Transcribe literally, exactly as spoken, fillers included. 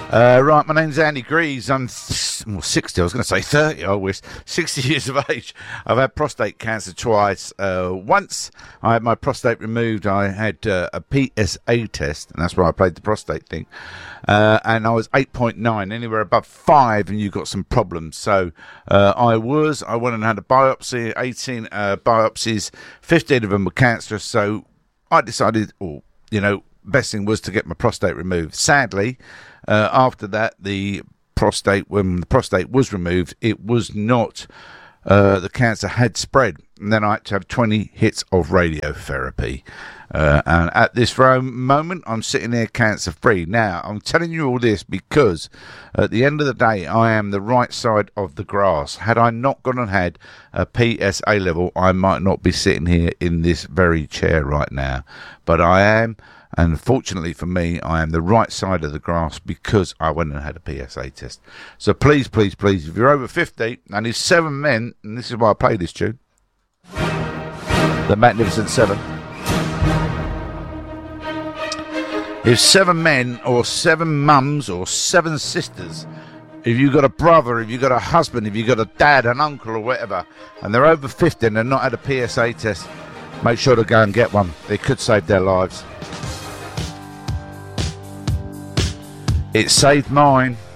Uh, right, my name's Andy Greaves. I'm well, sixty. I was going to say thirty. I wish. sixty years of age. I've had prostate cancer twice. Uh, once I had my prostate removed. I had uh, a P S A test, and that's why I played the prostate thing. Uh, and I was eight point nine. Anywhere above five, and you got some problems. So uh, I was. I went and had a biopsy. eighteen uh, biopsies. fifteen of them were cancerous. So I decided, oh, you know, best thing was to get my prostate removed. Sadly, uh, after that, the prostate, when the prostate was removed, it was not, uh, the cancer had spread. And then I had to have twenty hits of radiotherapy. Uh, and at this moment, I'm sitting here cancer-free. Now, I'm telling you all this because at the end of the day, I am the right side of the grass. Had I not gone and had a P S A level, I might not be sitting here in this very chair right now. But I am. And fortunately for me, I am the right side of the grass because I went and had a P S A test. So please, please, please, if you're over fifty, and there's seven men, and this is why I play this tune, the Magnificent Seven. If seven men or seven mums or seven sisters, if you've got a brother, if you've got a husband, if you've got a dad, an uncle or whatever, and they're over fifty and they're not had a P S A test, make sure to go and get one. It could save their lives. It saved mine.